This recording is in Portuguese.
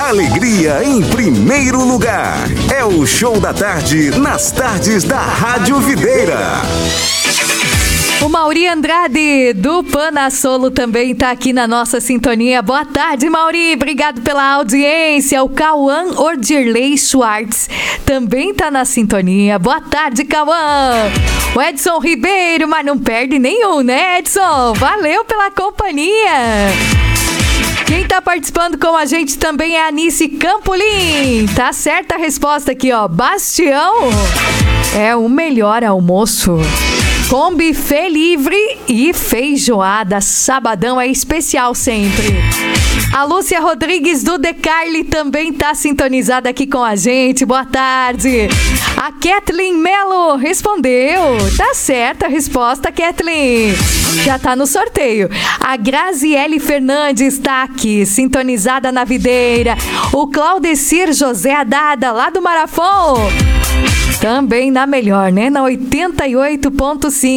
Alegria em primeiro lugar. É o Show da Tarde, nas tardes da Rádio Videira. O Mauri Andrade, do Panassolo, também está aqui na nossa sintonia. Boa tarde, Mauri. Obrigado pela audiência. O Cauã Ordirley Schwartz também está na sintonia. Boa tarde, Cauã. O Edson Ribeiro, mas não perde nenhum, né, Edson? Valeu pela companhia. Quem está participando com a gente também é a Anice Campolim. Tá certa a resposta aqui, ó. Bastião é o melhor almoço. Com buffet livre e feijoada. Sabadão é especial sempre. A Lúcia Rodrigues do Decarli também está sintonizada aqui com a gente. Boa tarde. A Kathleen Melo respondeu. Tá certa a resposta, Kathleen. Já tá no sorteio. A Graziele Fernandes está aqui, sintonizada na videira. O Claudecir José Haddada, lá do Marafon. Também na melhor, né? Na 88.5.